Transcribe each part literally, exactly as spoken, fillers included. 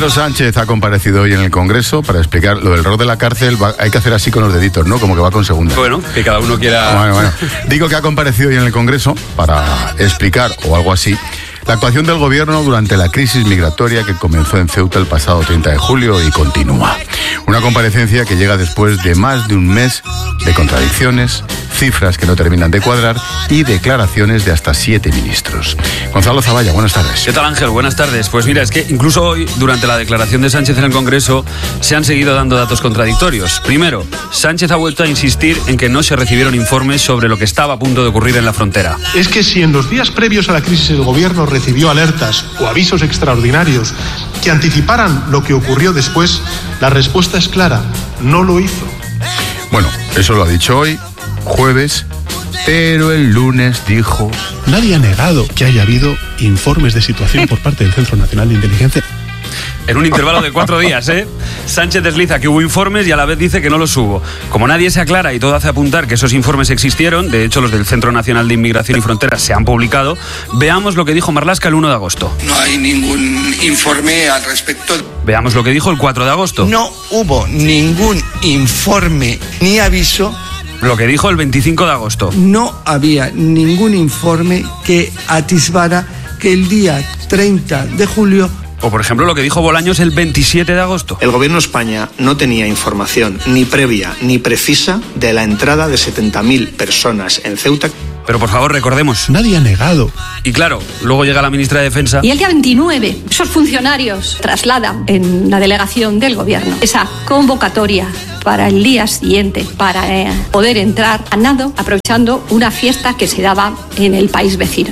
Pedro Sánchez ha comparecido hoy en el Congreso para explicar lo del rol de la cárcel. Va, hay que hacer así con los deditos, ¿no? Como que va con segunda. Bueno, que cada uno quiera... Bueno, bueno. Digo que ha comparecido hoy en el Congreso para explicar, o algo así, la actuación del gobierno durante la crisis migratoria que comenzó en Ceuta el pasado treinta de julio y continúa. Una comparecencia que llega después de más de un mes de contradicciones, cifras que no terminan de cuadrar y declaraciones de hasta siete ministros. Gonzalo Zavalla, buenas tardes. ¿Qué tal, Ángel? Buenas tardes. Pues mira, es que incluso hoy, durante la declaración de Sánchez en el Congreso, se han seguido dando datos contradictorios. Primero, Sánchez ha vuelto a insistir en que no se recibieron informes sobre lo que estaba a punto de ocurrir en la frontera. Es que si en los días previos a la crisis el gobierno recibió alertas o avisos extraordinarios que anticiparan lo que ocurrió después, la respuesta es clara, no lo hizo. Bueno, eso lo ha dicho hoy, jueves, pero el lunes dijo... Nadie ha negado que haya habido informes de situación por parte del Centro Nacional de Inteligencia. En un intervalo de cuatro días, ¿eh? Sánchez desliza que hubo informes y a la vez dice que no los hubo. Como nadie se aclara y todo hace apuntar que esos informes existieron, de hecho los del Centro Nacional de Inmigración y Fronteras se han publicado, veamos lo que dijo Marlaska el uno de agosto. No hay ningún informe al respecto. Veamos lo que dijo el cuatro de agosto. No hubo ningún informe ni aviso. Lo que dijo el veinticinco de agosto. No había ningún informe que atisbara que el día treinta de julio... O, por ejemplo, lo que dijo Bolaños el veintisiete de agosto. El gobierno de España no tenía información ni previa ni precisa de la entrada de setenta mil personas en Ceuta. Pero, por favor, recordemos. Nadie ha negado. Y claro, luego llega la ministra de Defensa. Y el día veintinueve, esos funcionarios trasladan en la delegación del gobierno esa convocatoria para el día siguiente, para eh, poder entrar a nado, aprovechando una fiesta que se daba en el país vecino.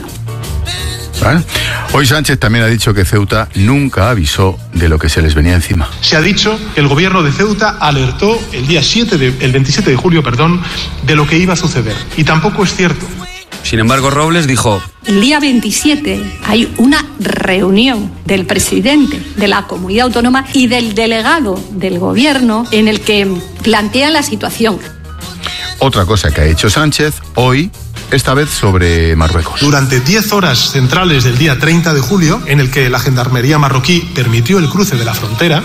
¿Vale? Hoy Sánchez también ha dicho que Ceuta nunca avisó de lo que se les venía encima. Se ha dicho que el gobierno de Ceuta alertó el día siete de, el veintisiete de julio, perdón, de lo que iba a suceder. Y tampoco es cierto. Sin embargo, Robles dijo... El día veintisiete hay una reunión del presidente de la comunidad autónoma y del delegado del gobierno en el que plantean la situación. Otra cosa que ha hecho Sánchez hoy... esta vez sobre Marruecos. Durante diez horas centrales del día treinta de julio, en el que la gendarmería marroquí permitió el cruce de la frontera,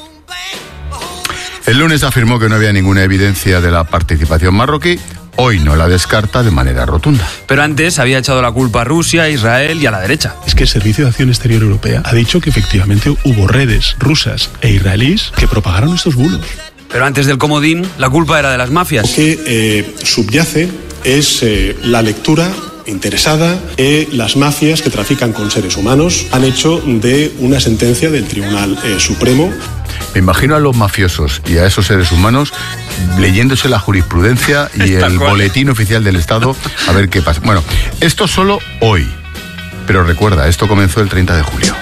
el lunes afirmó que no había ninguna evidencia de la participación marroquí. Hoy no la descarta de manera rotunda. Pero antes había echado la culpa a Rusia, a Israel y a la derecha. Es que el Servicio de Acción Exterior Europea ha dicho que efectivamente hubo redes rusas e israelíes que propagaron estos bulos. Pero antes del comodín, la culpa era de las mafias. Lo que eh, subyace es eh, la lectura interesada que las mafias que trafican con seres humanos han hecho de una sentencia del Tribunal eh, Supremo. Me imagino a los mafiosos y a esos seres humanos leyéndose la jurisprudencia y el boletín oficial del Estado a ver qué pasa. Bueno, esto solo hoy, pero recuerda, esto comenzó el treinta de julio.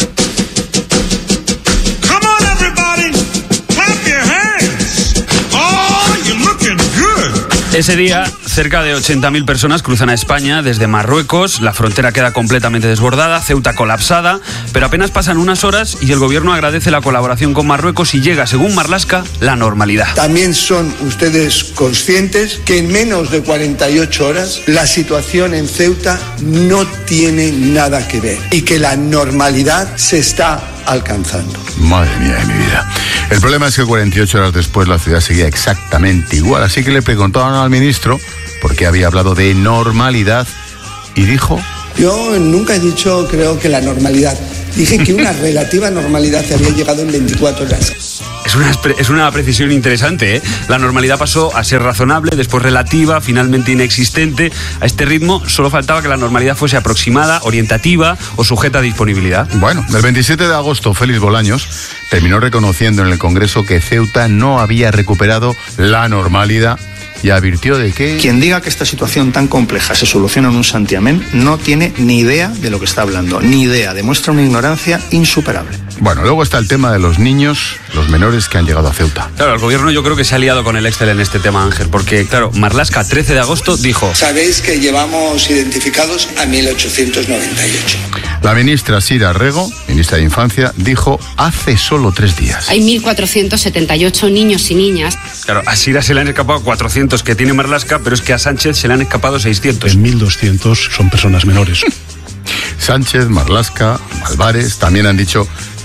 Ese día, cerca de ochenta mil personas cruzan a España desde Marruecos, la frontera queda completamente desbordada, Ceuta colapsada, pero apenas pasan unas horas y el gobierno agradece la colaboración con Marruecos y llega, según Marlaska, la normalidad. También son ustedes conscientes que en menos de cuarenta y ocho horas la situación en Ceuta no tiene nada que ver y que la normalidad se está alcanzando. Madre mía de mi vida. El problema es que cuarenta y ocho horas después la ciudad seguía exactamente igual, así que le preguntaron al ministro por qué había hablado de normalidad y dijo... Yo nunca he dicho, creo que la normalidad. Dije que una relativa normalidad se había llegado en veinticuatro horas. Es una, es una precisión interesante, ¿eh? La normalidad pasó a ser razonable, después relativa, finalmente inexistente. A este ritmo solo faltaba que la normalidad fuese aproximada, orientativa o sujeta a disponibilidad. Bueno, el veintisiete de agosto, Félix Bolaños terminó reconociendo en el Congreso que Ceuta no había recuperado la normalidad y advirtió de que... Quien diga que esta situación tan compleja se soluciona en un santiamén no tiene ni idea de lo que está hablando, ni idea, demuestra una ignorancia insuperable. Bueno, luego está el tema de los niños, los menores que han llegado a Ceuta. Claro, el gobierno yo creo que se ha liado con el Excel en este tema, Ángel, porque, claro, Marlaska, trece de agosto, dijo... Sabéis que llevamos identificados a mil ochocientos noventa y ocho. La ministra Sira Rego, ministra de Infancia, dijo hace solo tres días. Hay mil cuatrocientos setenta y ocho niños y niñas. Claro, a Sira se le han escapado cuatrocientos que tiene Marlaska, pero es que a Sánchez se le han escapado seiscientos. En mil doscientos son personas menores. Sánchez, Marlaska, Álvarez también han dicho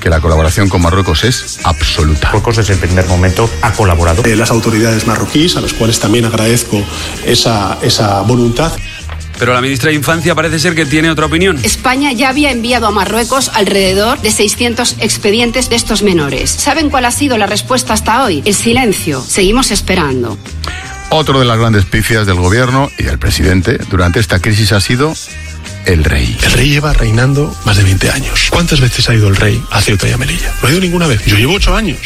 que la colaboración con Marruecos es absoluta. Marruecos desde el primer momento ha colaborado. Eh, las autoridades marroquíes, a las cuales también agradezco esa, esa voluntad. Pero la ministra de Infancia parece ser que tiene otra opinión. España ya había enviado a Marruecos alrededor de seiscientos expedientes de estos menores. ¿Saben cuál ha sido la respuesta hasta hoy? El silencio. Seguimos esperando. Otro de las grandes pifias del gobierno y del presidente durante esta crisis ha sido el rey. El rey lleva reinando más de veinte años. ¿Cuántas veces ha ido el rey a Ceuta y a Melilla? No ha ido ninguna vez. Yo llevo ocho años.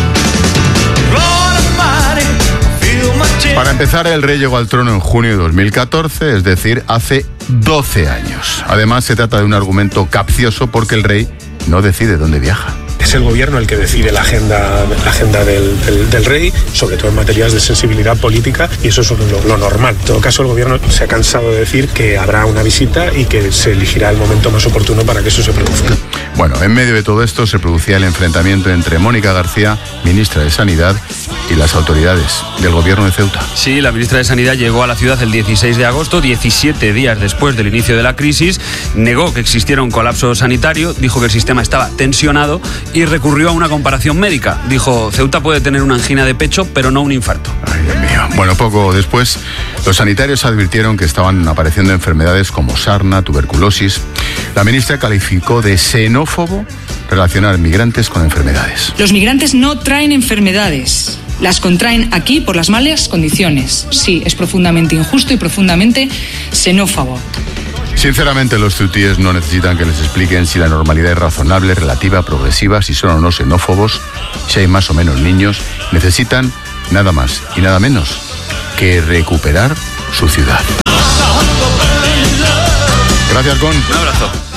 Para empezar, el rey llegó al trono en junio de dos mil catorce, es decir, hace doce años. Además, se trata de un argumento capcioso porque el rey no decide dónde viaja. Es el gobierno el que decide la agenda, la agenda del, del, del rey, sobre todo en materias de sensibilidad política, y eso es lo, lo normal. En todo caso, el gobierno se ha cansado de decir que habrá una visita y que se elegirá el momento más oportuno para que eso se produzca. Bueno, en medio de todo esto se producía el enfrentamiento entre Mónica García, ministra de Sanidad, y las autoridades del gobierno de Ceuta. Sí, la ministra de Sanidad llegó a la ciudad el dieciséis de agosto, diecisiete días después del inicio de la crisis, negó que existiera un colapso sanitario, dijo que el sistema estaba tensionado y recurrió a una comparación médica. Dijo, Ceuta puede tener una angina de pecho, pero no un infarto. Ay, Dios mío. Bueno, poco después, los sanitarios advirtieron que estaban apareciendo enfermedades como sarna, tuberculosis. La ministra calificó de xenófobo relacionar migrantes con enfermedades. Los migrantes no traen enfermedades. Las contraen aquí por las malas condiciones. Sí, es profundamente injusto y profundamente xenófobo. Sinceramente, los ceutíes no necesitan que les expliquen si la normalidad es razonable, relativa, progresiva, si son o no xenófobos, si hay más o menos niños. Necesitan nada más y nada menos que recuperar su ciudad. Gracias, Gon. Un abrazo.